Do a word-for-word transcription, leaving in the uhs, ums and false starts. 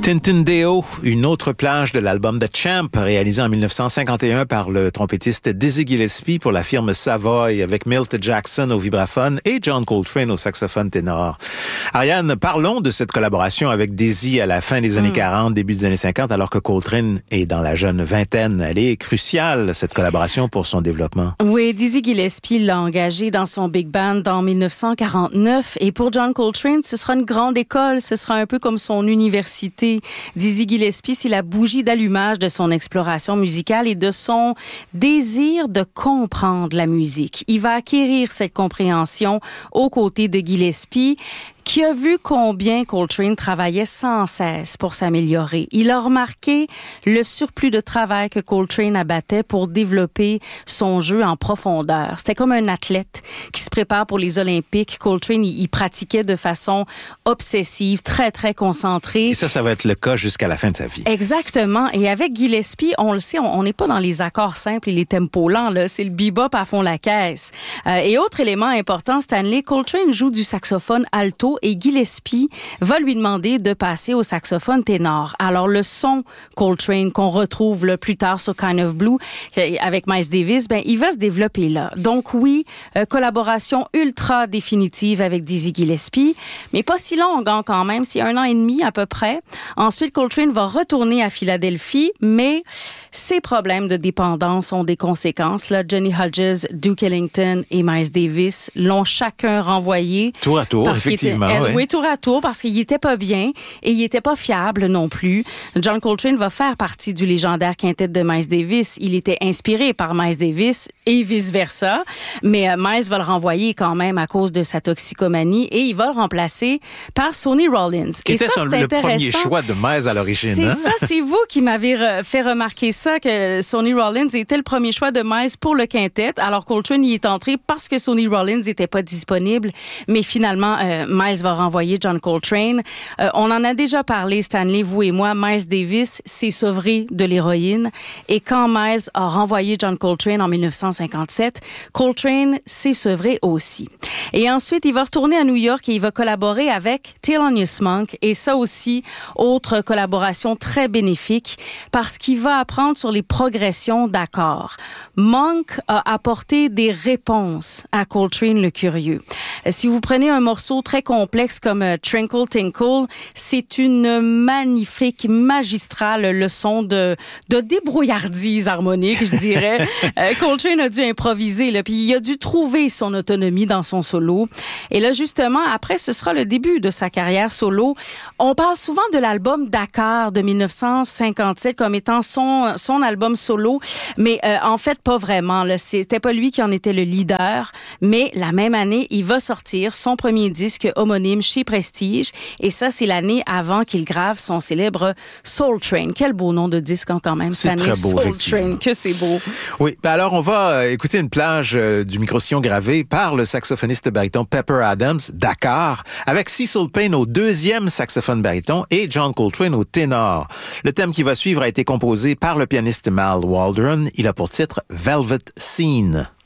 Tintindale, une autre plage de l'album The Champ, réalisé en dix-neuf cent cinquante et un par le trompettiste Dizzy Gillespie pour la firme Savoy, avec Milt Jackson au vibraphone et John Coltrane au saxophone ténor. Ariane, parlons de cette collaboration avec Dizzy à la fin des années mm. quarante, début des années cinquante, alors que Coltrane est dans la jeune vingtaine. Elle est cruciale, cette collaboration, pour son développement. Oui, Dizzy Gillespie l'a engagé dans son big band en dix-neuf cent quarante-neuf, et pour John Coltrane, ce sera une grande école, ce sera un peu comme son université. Dizzy Gillespie, c'est la bougie d'allumage de son exploration musicale et de son désir de comprendre la musique. Il va acquérir cette compréhension aux côtés de Gillespie, qui a vu combien Coltrane travaillait sans cesse pour s'améliorer. Il a remarqué le surplus de travail que Coltrane abattait pour développer son jeu en profondeur. C'était comme un athlète qui se prépare pour les Olympiques. Coltrane, il, il pratiquait de façon obsessive, très, très concentrée. Et ça, ça va être le cas jusqu'à la fin de sa vie. Exactement. Et avec Gillespie, on le sait, on n'est pas dans les accords simples et les tempos lents, là. C'est le bebop à fond la caisse. Euh, et autre élément important, Stanley, Coltrane joue du saxophone alto et Gillespie va lui demander de passer au saxophone ténor. Alors, le son Coltrane qu'on retrouve là, plus tard sur Kind of Blue avec Miles Davis, ben, il va se développer là. Donc oui, euh, collaboration ultra définitive avec Dizzy Gillespie, mais pas si longue hein, quand même, c'est un an et demi à peu près. Ensuite, Coltrane va retourner à Philadelphie, mais ses problèmes de dépendance ont des conséquences. Là, Johnny Hodges, Duke Ellington et Miles Davis l'ont chacun renvoyé. Tour à tour, effectivement. Était, ouais. Oui, tour à tour, parce qu'il était pas bien et il était pas fiable non plus. John Coltrane va faire partie du légendaire quintet de Miles Davis. Il était inspiré par Miles Davis et vice-versa. Mais euh, Miles va le renvoyer quand même à cause de sa toxicomanie et il va le remplacer par Sonny Rollins. Qui et était ça, son, le premier choix de Miles à l'origine. C'est hein? ça, c'est vous qui m'avez re- fait remarquer ça, que Sonny Rollins était le premier choix de Miles pour le quintet. Alors Coltrane y est entré parce que Sonny Rollins n'était pas disponible. Mais finalement, euh, Miles va renvoyer John Coltrane. Euh, on en a déjà parlé, Stanley, vous et moi. Miles Davis s'est sevré de l'héroïne. Et quand Miles a renvoyé John Coltrane en dix-neuf cent cinquante-sept, Coltrane s'est sevré aussi. Et ensuite, il va retourner à New York et il va collaborer avec Thelonious Monk. Et ça aussi, autre collaboration très bénéfique parce qu'il va apprendre sur les progressions d'accords. Monk a apporté des réponses à Coltrane le curieux. Si vous prenez un morceau très complexe comme uh, Trinkle Tinkle, c'est une magnifique, magistrale leçon de, de débrouillardise harmonique, je dirais. euh, Coltrane a dû improviser, là, puis il a dû trouver son autonomie dans son solo. Et là, justement, après, ce sera le début de sa carrière solo. On parle souvent de l'album Dakar de dix-neuf cent cinquante-sept comme étant son, son album solo, mais euh, en fait, pas vraiment. Là. C'était pas lui qui en était le leader, mais la même année, il va sortir son premier disque homonyme chez Prestige, et ça, c'est l'année avant qu'il grave son célèbre Soul Train. Quel beau nom de disque hein, quand même, c'est cette année, très beau, Soul Train, que c'est beau. Oui, ben alors on va euh, écouter une plage euh, du micro-sillon gravé par le saxophoniste baryton Pepper Adams, Dakar, avec Cecil Payne au deuxième saxophone baryton et John Coltrane au ténor. Le thème qui va suivre a été composé par le pianiste Mal Waldron. Il a pour titre Velvet Scene.